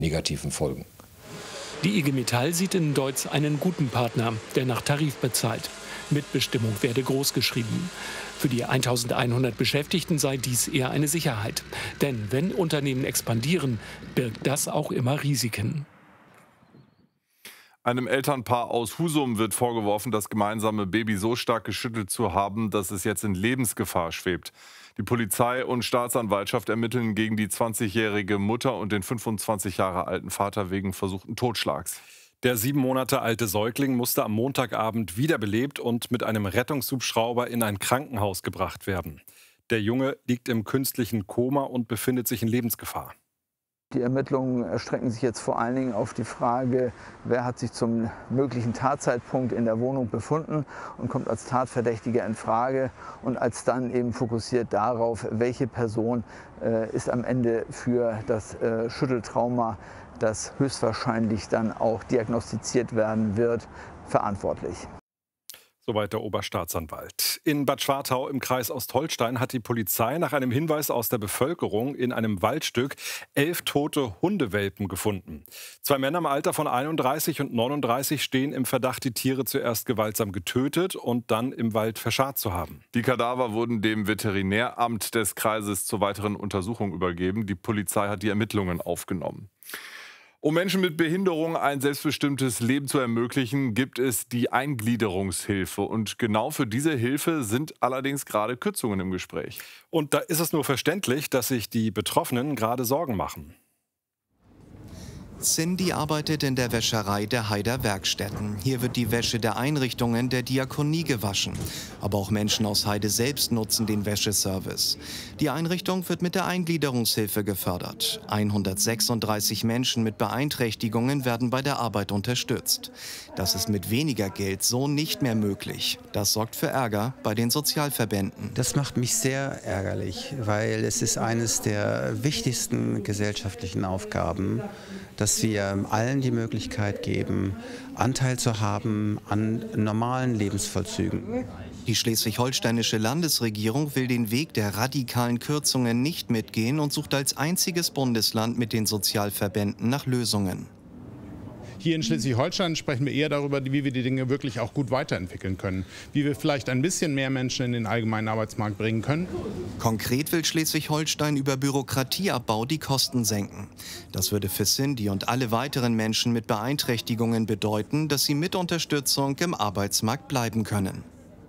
negativen Folgen. Die IG Metall sieht in Deutz einen guten Partner, der nach Tarif bezahlt. Mitbestimmung werde großgeschrieben. Für die 1100 Beschäftigten sei dies eher eine Sicherheit. Denn wenn Unternehmen expandieren, birgt das auch immer Risiken. Einem Elternpaar aus Husum wird vorgeworfen, das gemeinsame Baby so stark geschüttelt zu haben, dass es jetzt in Lebensgefahr schwebt. Die Polizei und Staatsanwaltschaft ermitteln gegen die 20-jährige Mutter und den 25 Jahre alten Vater wegen versuchten Totschlags. Der 7 Monate alte Säugling musste am Montagabend wiederbelebt und mit einem Rettungshubschrauber in ein Krankenhaus gebracht werden. Der Junge liegt im künstlichen Koma und befindet sich in Lebensgefahr. Die Ermittlungen erstrecken sich jetzt vor allen Dingen auf die Frage, wer hat sich zum möglichen Tatzeitpunkt in der Wohnung befunden und kommt als Tatverdächtiger in Frage und als dann eben fokussiert darauf, welche Person ist am Ende für das Schütteltrauma, das höchstwahrscheinlich dann auch diagnostiziert werden wird, verantwortlich. Soweit der Oberstaatsanwalt. In Bad Schwartau im Kreis Ostholstein hat die Polizei nach einem Hinweis aus der Bevölkerung in einem Waldstück 11 tote Hundewelpen gefunden. 2 Männer im Alter von 31 und 39 stehen im Verdacht, die Tiere zuerst gewaltsam getötet und dann im Wald verscharrt zu haben. Die Kadaver wurden dem Veterinäramt des Kreises zur weiteren Untersuchung übergeben. Die Polizei hat die Ermittlungen aufgenommen. Um Menschen mit Behinderung ein selbstbestimmtes Leben zu ermöglichen, gibt es die Eingliederungshilfe. Und genau für diese Hilfe sind allerdings gerade Kürzungen im Gespräch. Und da ist es nur verständlich, dass sich die Betroffenen gerade Sorgen machen. Cindy arbeitet in der Wäscherei der Haider Werkstätten. Hier wird die Wäsche der Einrichtungen der Diakonie gewaschen. Aber auch Menschen aus Heide selbst nutzen den Wäscheservice. Die Einrichtung wird mit der Eingliederungshilfe gefördert. 136 Menschen mit Beeinträchtigungen werden bei der Arbeit unterstützt. Das ist mit weniger Geld so nicht mehr möglich. Das sorgt für Ärger bei den Sozialverbänden. Das macht mich sehr ärgerlich, weil es ist eines der wichtigsten gesellschaftlichen Aufgaben, dass wir allen die Möglichkeit geben, Anteil zu haben an normalen Lebensvollzügen. Die schleswig-holsteinische Landesregierung will den Weg der radikalen Kürzungen nicht mitgehen und sucht als einziges Bundesland mit den Sozialverbänden nach Lösungen. Hier in Schleswig-Holstein sprechen wir eher darüber, wie wir die Dinge wirklich auch gut weiterentwickeln können. Wie wir vielleicht ein bisschen mehr Menschen in den allgemeinen Arbeitsmarkt bringen können. Konkret will Schleswig-Holstein über Bürokratieabbau die Kosten senken. Das würde für Cindy und alle weiteren Menschen mit Beeinträchtigungen bedeuten, dass sie mit Unterstützung im Arbeitsmarkt bleiben können.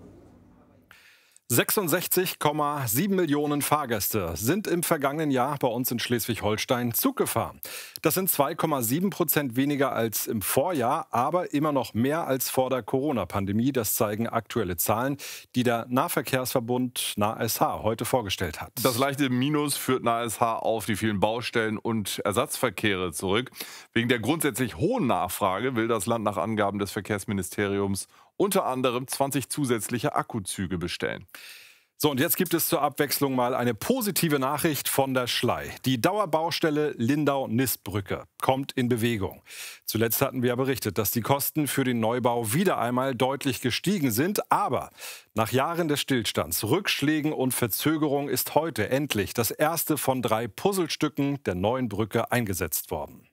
66,7 Millionen Fahrgäste sind im vergangenen Jahr bei uns in Schleswig-Holstein Zug gefahren. Das sind 2,7% weniger als im Vorjahr, aber immer noch mehr als vor der Corona-Pandemie. Das zeigen aktuelle Zahlen, die der Nahverkehrsverbund NASH heute vorgestellt hat. Das leichte Minus führt NASH auf die vielen Baustellen und Ersatzverkehre zurück. Wegen der grundsätzlich hohen Nachfrage will das Land nach Angaben des Verkehrsministeriums unter anderem 20 zusätzliche Akkuzüge bestellen. So, und jetzt gibt es zur Abwechslung mal eine positive Nachricht von der Schlei. Die Dauerbaustelle Lindau-Nistbrücke kommt in Bewegung. Zuletzt hatten wir ja berichtet, dass die Kosten für den Neubau wieder einmal deutlich gestiegen sind. Aber nach Jahren des Stillstands, Rückschlägen und Verzögerung ist heute endlich das erste von 3 Puzzlestücken der neuen Brücke eingesetzt worden.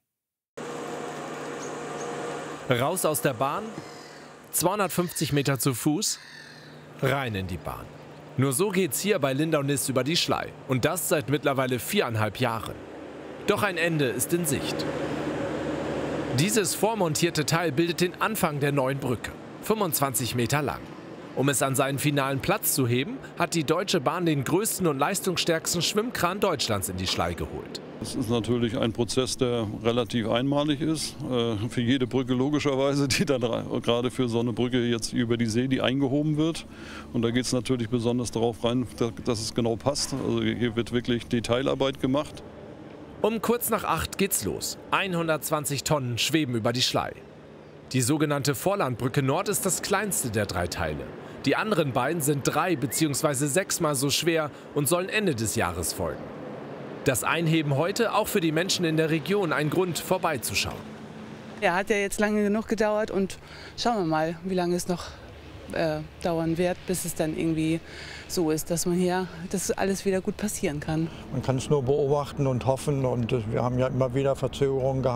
Raus aus der Bahn, 250 Meter zu Fuß, rein in die Bahn. Nur so geht's hier bei Lindau-Nist über die Schlei. Und das seit mittlerweile 4,5 Jahren. Doch ein Ende ist in Sicht. Dieses vormontierte Teil bildet den Anfang der neuen Brücke, 25 Meter lang. Um es an seinen finalen Platz zu heben, hat die Deutsche Bahn den größten und leistungsstärksten Schwimmkran Deutschlands in die Schlei geholt. Das ist natürlich ein Prozess, der relativ einmalig ist. Für jede Brücke logischerweise, die dann gerade für so eine Brücke jetzt über die See, die eingehoben wird. Und da geht es natürlich besonders darauf rein, dass es genau passt. Also hier wird wirklich Detailarbeit gemacht. Um kurz nach 8 geht's los. 120 Tonnen schweben über die Schlei. Die sogenannte Vorlandbrücke Nord ist das kleinste der 3 Teile. Die anderen beiden sind 3 bzw. 6-mal so schwer und sollen Ende des Jahres folgen. Das Einheben heute auch für die Menschen in der Region ein Grund, vorbeizuschauen. Ja, hat ja jetzt lange genug gedauert und schauen wir mal, wie lange es noch dauern wird, bis es dann irgendwie so ist, dass dass alles wieder gut passieren kann. Man kann es nur beobachten und hoffen und wir haben ja immer wieder Verzögerungen gehabt.